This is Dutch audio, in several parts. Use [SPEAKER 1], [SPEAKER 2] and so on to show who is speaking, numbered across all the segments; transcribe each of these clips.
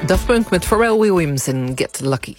[SPEAKER 1] Daft Punk met Pharrell Williams en Get Lucky.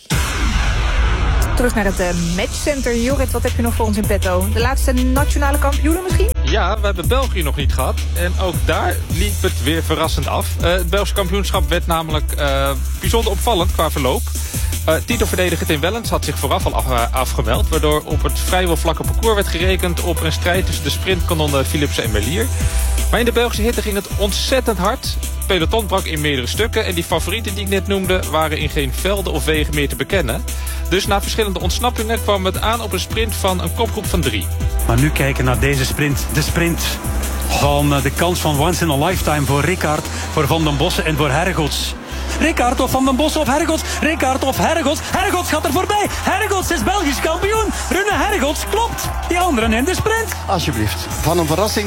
[SPEAKER 2] Terug naar het matchcenter. Jorrit, wat heb je nog voor ons in petto? De laatste nationale kampioenen misschien?
[SPEAKER 3] Ja, we hebben België nog niet gehad. En ook daar liep het weer verrassend af. Het Belgische kampioenschap werd namelijk bijzonder opvallend qua verloop. Titelverdediger Tim Wellens had zich vooraf al afgemeld, waardoor op het vrijwel vlakke parcours werd gerekend op een strijd tussen de sprintkanonnen Philipsen en Merlier. Maar in de Belgische hitte ging het ontzettend hard. Het peloton brak in meerdere stukken en die favorieten die ik net noemde waren in geen velden of wegen meer te bekennen. Dus na verschillende ontsnappingen kwam het aan op een sprint van een kopgroep van 3.
[SPEAKER 4] Maar nu kijken naar deze sprint. De sprint van de kans van once in a lifetime voor Rickaert, voor Van den Bossen en voor Hergots. Rickaert of Van den Bossen of Hergots? Rickaert of Hergots? Hergots gaat er voorbij. Hergots is Belgisch kampioen. Rune Hergots klopt. Die anderen in de sprint.
[SPEAKER 5] Alsjeblieft. Van een verrassing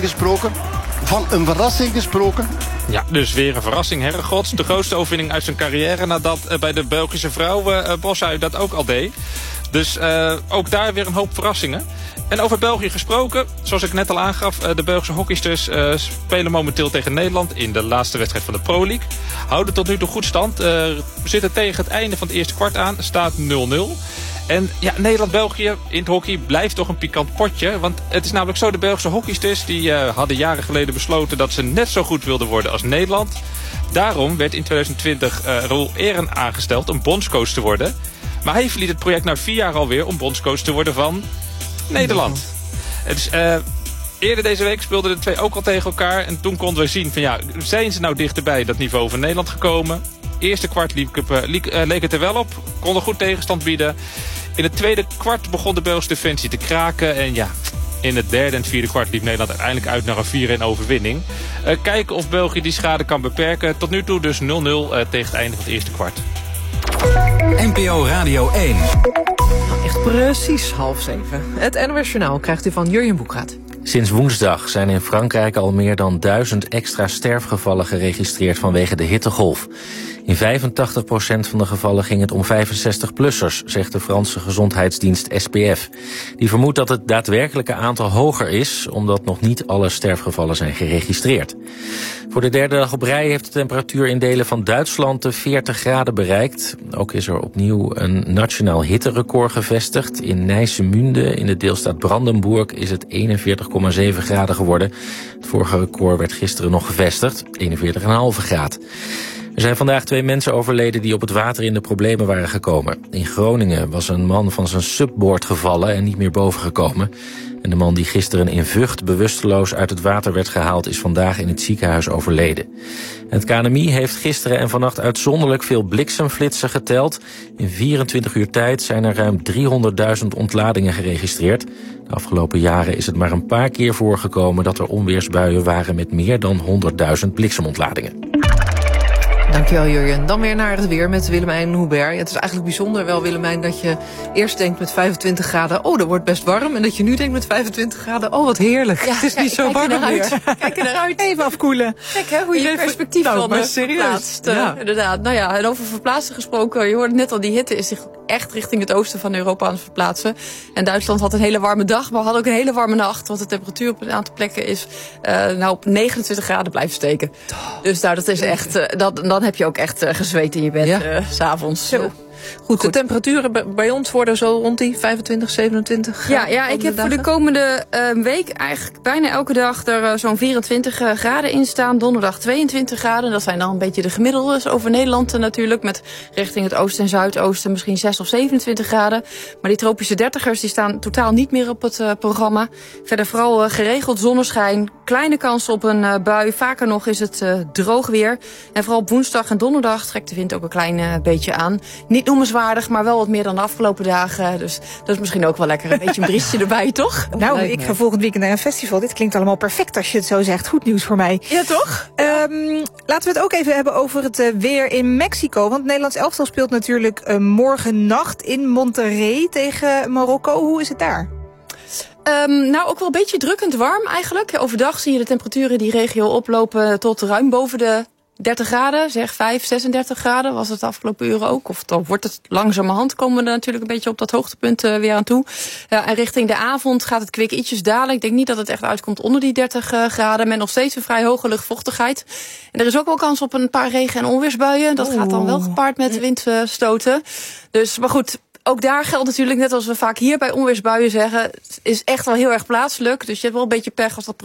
[SPEAKER 5] gesproken.
[SPEAKER 3] Ja, dus weer een verrassing, Hergots. De grootste overwinning uit zijn carrière nadat bij de Belgische vrouwen Boshuy dat ook al deed. Dus ook daar weer een hoop verrassingen. En over België gesproken, zoals ik net al aangaf, de Belgische hockeysters spelen momenteel tegen Nederland in de laatste wedstrijd van de Pro League. Houden tot nu toe goed stand. We zitten tegen het einde van het eerste kwart aan, staat 0-0. En ja, Nederland-België in het hockey blijft toch een pikant potje. Want het is namelijk zo, de Belgische hockeysters die hadden jaren geleden besloten dat ze net zo goed wilden worden als Nederland. Daarom werd in 2020 Roel Eren aangesteld om bondscoach te worden. Maar hij verliet het project na 4 jaar alweer om bondscoach te worden van Nederland. Dus, eerder deze week speelden de twee ook al tegen elkaar. En toen konden we zien van ja, zijn ze nou dichterbij dat niveau van Nederland gekomen? Eerste kwart leek het er wel op. Konden goed tegenstand bieden. In het tweede kwart begon de Belgische defensie te kraken. En ja, in het derde en het vierde kwart liep Nederland uiteindelijk uit naar een 4-1 overwinning. Kijken of België die schade kan beperken. Tot nu toe dus 0-0 tegen het einde van het eerste kwart.
[SPEAKER 6] NPO Radio 1.
[SPEAKER 1] Echt precies 6:30. Het NOS Journaal krijgt u van Jurjen Boekraat.
[SPEAKER 7] Sinds woensdag zijn in Frankrijk al meer dan 1000 extra sterfgevallen geregistreerd vanwege de hittegolf. In 85% van de gevallen ging het om 65-plussers, zegt de Franse gezondheidsdienst SPF. Die vermoedt dat het daadwerkelijke aantal hoger is, omdat nog niet alle sterfgevallen zijn geregistreerd. Voor de derde dag op rij heeft de temperatuur in delen van Duitsland de 40 graden bereikt. Ook is er opnieuw een nationaal hitterecord gevestigd. In Nijsselmunde in de deelstaat Brandenburg is het 41,7 graden geworden. Het vorige record werd gisteren nog gevestigd, 41,5 graden. Er zijn vandaag 2 mensen overleden die op het water in de problemen waren gekomen. In Groningen was een man van zijn subboard gevallen en niet meer boven gekomen. En de man die gisteren in Vught bewusteloos uit het water werd gehaald is vandaag in het ziekenhuis overleden. Het KNMI heeft gisteren en vannacht uitzonderlijk veel bliksemflitsen geteld. In 24 uur tijd zijn er ruim 300.000 ontladingen geregistreerd. De afgelopen jaren is het maar een paar keer voorgekomen dat er onweersbuien waren met meer dan 100.000 bliksemontladingen.
[SPEAKER 1] Dankjewel Jurjen. Dan weer naar het weer met Willemijn Hubert. Het is eigenlijk bijzonder wel, Willemijn, dat je eerst denkt met 25 graden... oh, dat wordt best warm. En dat je nu denkt met 25 graden, oh, wat heerlijk. Ja, het is niet zo warm meer.
[SPEAKER 2] Kijk er naar uit. Even afkoelen.
[SPEAKER 8] Kijk hè, hoe je perspectief dan verplaatst. Inderdaad. Nou ja, en over verplaatsen gesproken, je hoorde net al, die hitte is zich echt richting het oosten van Europa aan het verplaatsen. En Duitsland had een hele warme dag, maar had ook een hele warme nacht. Want de temperatuur op een aantal plekken is op 29 graden blijven steken. Dus nou, dat is echt, dan heb je ook echt gezweet in je bed 's avonds.
[SPEAKER 1] Zo. Goed, de temperaturen bij ons worden zo rond die 25, 27 graden.
[SPEAKER 8] Ja, ik heb voor de komende week eigenlijk bijna elke dag er zo'n 24 graden in staan. Donderdag 22 graden. Dat zijn dan een beetje de gemiddeldes over Nederland natuurlijk. Met richting het oosten en zuidoosten misschien 6 of 27 graden. Maar die tropische dertigers die staan totaal niet meer op het programma. Verder vooral geregeld zonneschijn. Kleine kans op een bui. Vaker nog is het droog weer. En vooral op woensdag en donderdag trekt de wind ook een klein beetje aan. Niet noemenswaardig, maar wel wat meer dan de afgelopen dagen. Dus dat is misschien ook wel lekker. Een beetje een briesje erbij, toch?
[SPEAKER 2] Nou, ik ga volgend weekend naar een festival. Dit klinkt allemaal perfect als je het zo zegt. Goed nieuws voor mij.
[SPEAKER 8] Ja, toch?
[SPEAKER 2] Laten we het ook even hebben over het weer in Mexico. Want het Nederlands elftal speelt natuurlijk morgennacht in Monterrey tegen Marokko. Hoe is het daar?
[SPEAKER 8] Nou, ook wel een beetje drukkend warm eigenlijk. Overdag zie je de temperaturen in die regio oplopen tot ruim boven de 30 graden, zeg 36 graden was het de afgelopen uren ook. Of dan wordt het langzamerhand, komen we er natuurlijk een beetje op dat hoogtepunt weer aan toe. En richting de avond gaat het kwik ietsjes dalen. Ik denk niet dat het echt uitkomt onder die 30 graden. Met nog steeds een vrij hoge luchtvochtigheid. En er is ook wel kans op een paar regen- en onweersbuien. Dat gaat dan wel gepaard met windstoten. Dus, maar goed, ook daar geldt natuurlijk, net als we vaak hier bij onweersbuien zeggen, het is echt wel heel erg plaatselijk. Dus je hebt wel een beetje pech als dat